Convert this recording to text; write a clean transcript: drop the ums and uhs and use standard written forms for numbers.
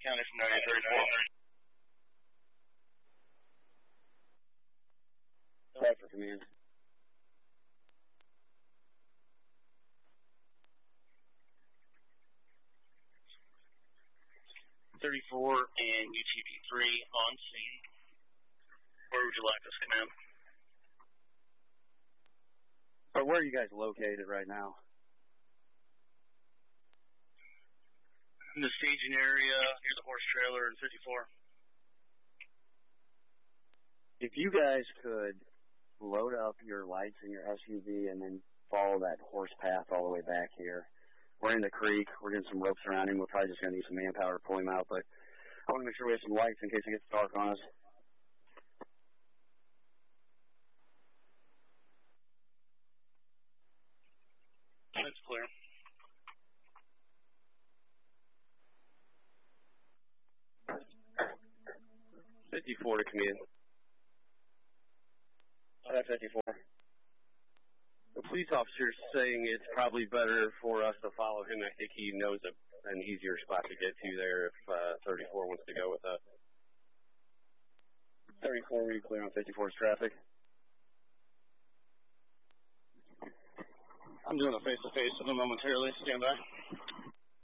County from 934. Cipher, command. .34 and UTV-3 on scene. Where would you like us, command? So where are you guys located right now? In the staging area near the horse trailer in 54. If you guys could load up your lights in your SUV and then follow that horse path all the way back here. We're in the creek. We're getting some ropes around him. We're probably just going to need some manpower to pull him out, but I want to make sure we have some lights in case it gets dark on us. That's clear. .54 to command. 54. The police officer's saying it's probably better for us to follow him. I think he knows an easier spot to get to there if 34 wants to go with us. 34, we clear on 54's traffic. I'm doing a face-to-face with him momentarily. Stand by.